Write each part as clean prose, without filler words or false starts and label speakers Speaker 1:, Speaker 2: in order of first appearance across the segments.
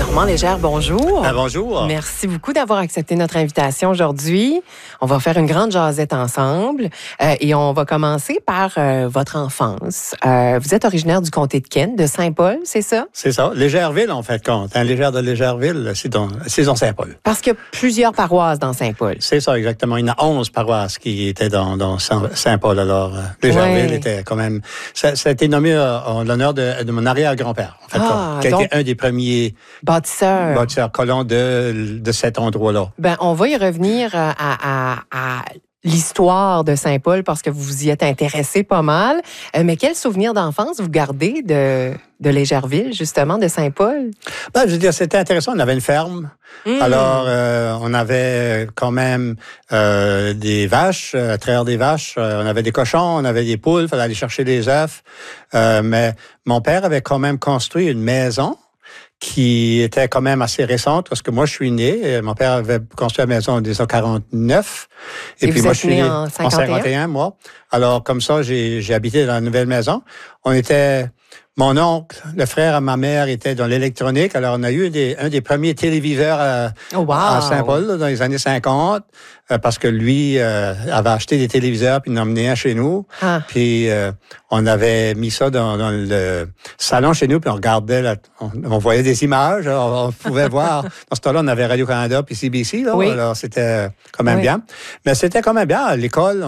Speaker 1: Armand Légère, bonjour.
Speaker 2: Bonjour.
Speaker 1: Merci beaucoup d'avoir accepté notre invitation aujourd'hui. On va faire une grande jasette ensemble et on va commencer par votre enfance. Vous êtes originaire du comté de Kent, de Saint-Paul, c'est ça?
Speaker 2: C'est ça. Légèreville, en fait, compte. Légère de Légèreville, c'est dans Saint-Paul.
Speaker 1: Parce qu'il y a plusieurs paroisses dans Saint-Paul.
Speaker 2: C'est ça, exactement. Il y en a 11 paroisses qui étaient dans Saint-Paul. Alors, Légèreville était quand même... Ça a été nommé en l'honneur de mon arrière-grand-père, en fait, qui a été un des premiers bâtisseurs colons de cet endroit-là.
Speaker 1: Ben, on va y revenir à l'histoire de Saint-Paul parce que vous vous y êtes intéressé pas mal. Mais quel souvenir d'enfance vous gardez de Légèreville, justement, de Saint-Paul?
Speaker 2: Ben, je veux dire, c'était intéressant. On avait une ferme. Alors, on avait quand même des vaches, à travers des vaches. On avait des cochons, on avait des poules. Il fallait aller chercher des œufs. Mais mon père avait quand même construit une maison qui était quand même assez récente, parce que moi, je suis né. Mon père avait construit la maison en 1949.
Speaker 1: Et
Speaker 2: puis
Speaker 1: vous
Speaker 2: moi,
Speaker 1: êtes
Speaker 2: je suis
Speaker 1: né
Speaker 2: né
Speaker 1: en
Speaker 2: 51, moi. Alors, comme ça, j'ai habité dans la nouvelle maison. Mon oncle, le frère à ma mère, était dans l'électronique. Alors, on a eu un des premiers téléviseurs à Saint-Paul, là, dans les années 50, parce que lui avait acheté des téléviseurs puis il en emmenait un chez nous. Puis on avait mis ça dans le salon chez nous, puis on regardait, on voyait des images. Alors, on pouvait voir. Dans ce temps-là, on avait Radio-Canada puis CBC. Là,
Speaker 1: oui.
Speaker 2: Alors, c'était quand même bien. Mais c'était quand même bien. À l'école,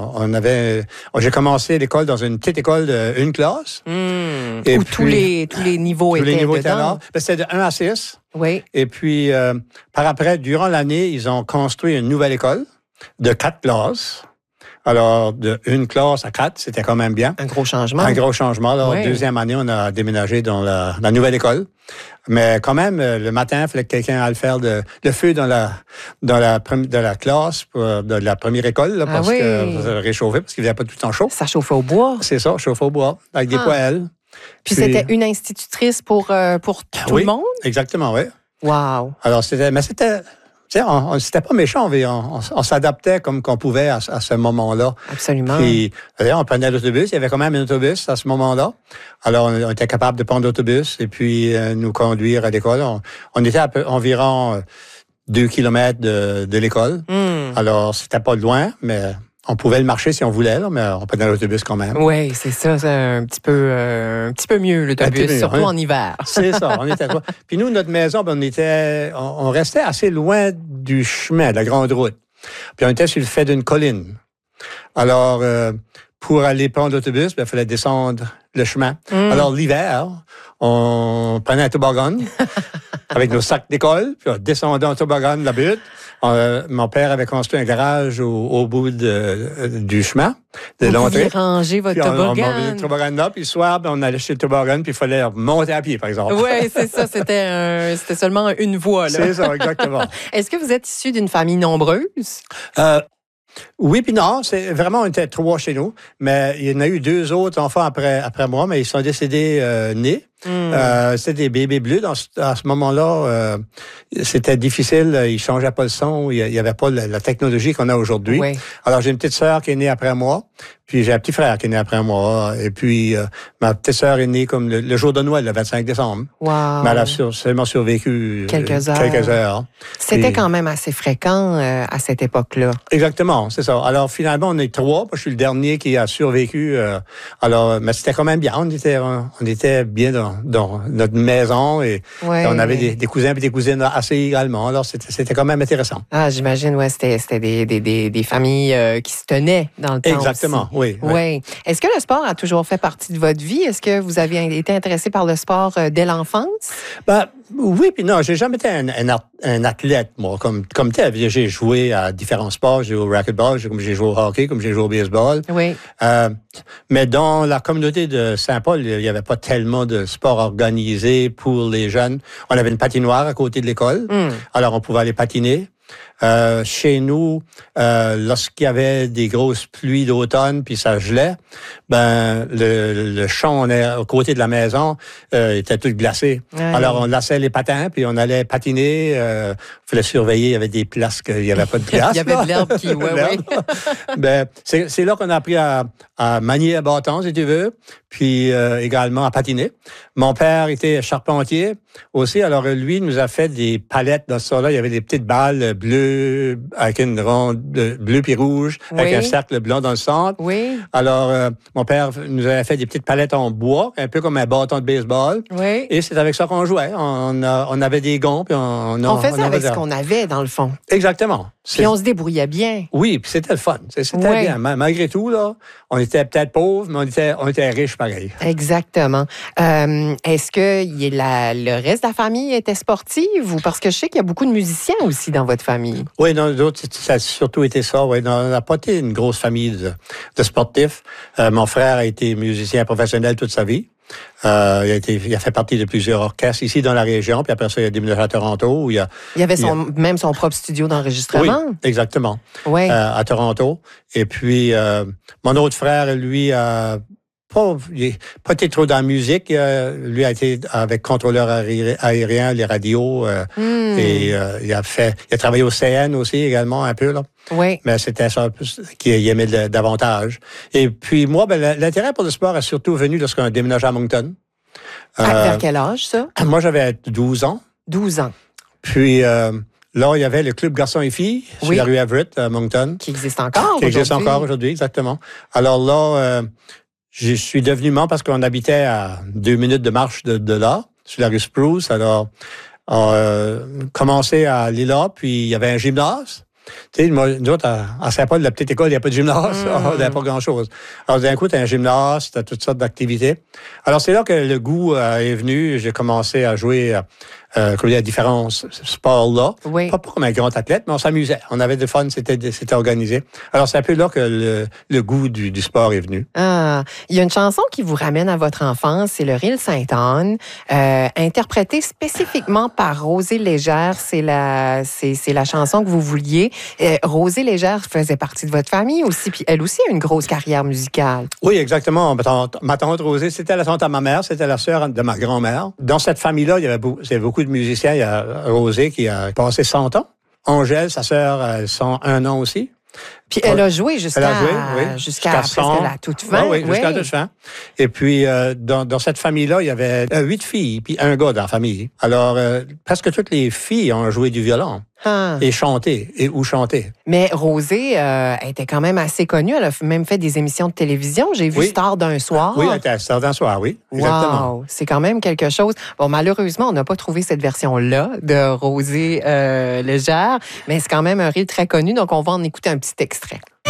Speaker 2: j'ai commencé l'école dans une petite école d'une classe.
Speaker 1: Et où tous les niveaux étaient dedans.
Speaker 2: C'était de 1 à 6.
Speaker 1: Oui.
Speaker 2: Et puis, par après, durant l'année, ils ont construit une nouvelle école de 4 classes. Alors, de 1 classe à 4, c'était quand même bien.
Speaker 1: Un gros changement.
Speaker 2: Un gros changement. Alors, deuxième année, on a déménagé dans la nouvelle école. Mais quand même, le matin, il fallait que quelqu'un aille faire le feu dans la classe, de la première école, là, parce que ça réchauffait, parce qu'il n'y avait pas tout le temps chaud.
Speaker 1: Ça chauffait au bois.
Speaker 2: C'est ça, chauffe au bois, avec des poêles.
Speaker 1: Puis c'était une institutrice pour tout le monde?
Speaker 2: Exactement, oui.
Speaker 1: Wow.
Speaker 2: Alors, c'était pas méchant, on s'adaptait comme qu'on pouvait à ce moment-là.
Speaker 1: Absolument.
Speaker 2: Puis, d'ailleurs, on prenait l'autobus, il y avait quand même un autobus à ce moment-là. Alors, on était capable de prendre l'autobus et puis nous conduire à l'école. On était à environ 2 kilomètres de l'école. Alors, c'était pas loin, mais... On pouvait le marcher si on voulait, là, mais on prenait l'autobus quand même.
Speaker 1: Oui, c'est ça. C'est un petit peu mieux, l'autobus, surtout en hiver.
Speaker 2: C'est ça. On était quoi. Puis nous, notre maison, on restait assez loin du chemin, de la grande route. Puis on était sur le fait d'une colline. Alors, pour aller prendre l'autobus, il fallait descendre le chemin. Alors, l'hiver, on prenait un toboggan avec nos sacs d'école, puis on descendait en toboggan la butte. Mon père avait construit un garage au bout du chemin, de l'entrée.
Speaker 1: Vous pouviez ranger votre toboggan.
Speaker 2: On avait le toboggan là, puis le soir, on allait chez le toboggan, puis il fallait monter à pied, par exemple.
Speaker 1: Oui, c'est ça. C'était seulement une voie, là.
Speaker 2: C'est ça, exactement.
Speaker 1: Est-ce que vous êtes issu d'une famille nombreuse?
Speaker 2: Oui, puis non, c'est vraiment, on était 3 chez nous, mais il y en a eu 2 autres enfants après moi, mais ils sont décédés nés. C'était des bébés bleus. À ce moment-là, c'était difficile. Ils changeaient pas le son. Il y avait pas la technologie qu'on a aujourd'hui.
Speaker 1: Oui.
Speaker 2: Alors, j'ai une petite sœur qui est née après moi. Puis, j'ai un petit frère qui est né après moi. Et puis, ma petite sœur est née comme le jour de Noël, le 25 décembre.
Speaker 1: Wow.
Speaker 2: Mais elle a seulement survécu
Speaker 1: quelques heures. C'était quand même assez fréquent à cette époque-là.
Speaker 2: Exactement, c'est ça. Alors, finalement, on est 3. Je suis le dernier qui a survécu. Mais c'était quand même bien. On était bien dans notre maison et on avait des cousins et des cousines assez également. Alors, c'était quand même intéressant.
Speaker 1: Ah, j'imagine, c'était des familles qui se tenaient dans le temps.
Speaker 2: Exactement,
Speaker 1: aussi. Oui. Est-ce que le sport a toujours fait partie de votre vie? Est-ce que vous avez été intéressé par le sport dès l'enfance?
Speaker 2: Oui, puis non, j'ai jamais été un athlète, moi. Comme tel, j'ai joué à différents sports. J'ai joué au racquetball, comme j'ai joué au hockey, comme j'ai joué au baseball.
Speaker 1: Oui.
Speaker 2: Mais dans la communauté de Saint-Paul, il n'y avait pas tellement de sport organisé pour les jeunes. On avait une patinoire à côté de l'école. Alors, on pouvait aller patiner. Chez nous, lorsqu'il y avait des grosses pluies d'automne, puis ça gelait, ben le champ à côté de la maison était tout glacé. Ouais. Alors, on laissait les patins, puis on allait patiner. Il fallait surveiller, il y avait des places qu'il n'y avait pas de glace.
Speaker 1: Il y avait de l'herbe qui... Ouais.
Speaker 2: Ben, c'est là qu'on a appris à manier un bâton, si tu veux, puis également à patiner. Mon père était charpentier aussi, alors lui nous a fait des palettes dans ça. Là, il y avait des petites balles bleues avec une ronde bleu puis rouge, avec un cercle blanc dans le centre.
Speaker 1: Oui.
Speaker 2: Alors, mon père nous avait fait des petites palettes en bois, un peu comme un bâton de baseball.
Speaker 1: Oui.
Speaker 2: Et c'est avec ça qu'on jouait. On avait des gonds, puis
Speaker 1: on faisait avec ce qu'on avait, dans le fond.
Speaker 2: Exactement.
Speaker 1: Puis on se débrouillait bien.
Speaker 2: Oui, puis c'était le fun. C'était bien. Malgré tout, là, on était peut-être pauvres, mais on était riches pareil.
Speaker 1: Exactement. Est-ce que le reste de la famille était sportive? Ou parce que je sais qu'il y a beaucoup de musiciens aussi dans votre famille.
Speaker 2: Oui, non, ça a surtout été ça. Oui, on n'a pas été une grosse famille de sportifs. Mon frère a été musicien professionnel toute sa vie. Il a fait partie de plusieurs orchestres ici dans la région, puis après ça, il a déménagé à Toronto. Où il y avait
Speaker 1: même son propre studio d'enregistrement.
Speaker 2: Oui, exactement.
Speaker 1: Oui.
Speaker 2: À Toronto. Et puis, mon autre frère, lui, il n'a pas été trop dans la musique. Lui a été avec contrôleur aérien, les radios. Et il a travaillé au CN aussi également un peu, là.
Speaker 1: Oui.
Speaker 2: Mais c'était ça qu'il aimait davantage. Et puis moi, l'intérêt pour le sport est surtout venu lorsqu'on a déménagé à Moncton.
Speaker 1: Vers quel âge, ça?
Speaker 2: Moi, j'avais 12 ans.
Speaker 1: 12 ans.
Speaker 2: Puis là, il y avait le club garçons et filles sur la rue Everett à Moncton.
Speaker 1: Qui existe encore aujourd'hui.
Speaker 2: Qui existe encore aujourd'hui, exactement. Alors là, je suis devenu membre parce qu'on habitait à 2 minutes de marche de là, sur la rue Spruce. Alors, on a commencé à aller là, puis il y avait un gymnase. Tu sais, nous autres, à Saint-Paul, la petite école, il n'y a pas de gymnase. Il n'y a pas grand-chose. Alors, d'un coup, tu as un gymnase, tu as toutes sortes d'activités. Alors, c'est là que le goût est venu. J'ai commencé à jouer à différents sports-là.
Speaker 1: Oui.
Speaker 2: Pas comme un grand athlète, mais on s'amusait. On avait du fun, c'était organisé. Alors, c'est un peu là que le goût du sport est venu.
Speaker 1: Ah, il y a une chanson qui vous ramène à votre enfance, c'est le Rille Sainte-Anne, interprétée spécifiquement par Rosée Légère. C'est la chanson que vous vouliez. Rosée Légère faisait partie de votre famille aussi, puis elle aussi a une grosse carrière musicale.
Speaker 2: Oui, exactement. Ma tante Rosée, c'était la tante à ma mère, c'était la sœur de ma grand-mère. Dans cette famille-là, il y avait beaucoup de musiciens. Il y a Rosée qui a passé 100 ans. Angèle, sa sœur, 101 ans aussi.
Speaker 1: Puis elle a joué jusqu'à presque la toute fin.
Speaker 2: Oui, jusqu'à la toute fin. Et puis, dans cette famille-là, il y avait 8 filles, puis un gars dans la famille. Alors, presque toutes les filles ont joué du violon. Et chanté, ou chanté.
Speaker 1: Mais Rosée était quand même assez connue. Elle a même fait des émissions de télévision. J'ai vu Star d'un soir.
Speaker 2: Oui, elle était Star d'un soir, oui. Exactement.
Speaker 1: Wow, c'est quand même quelque chose. Bon, malheureusement, on n'a pas trouvé cette version-là de Rosée Légère, mais c'est quand même un rire très connu, donc on va en écouter un petit extrait.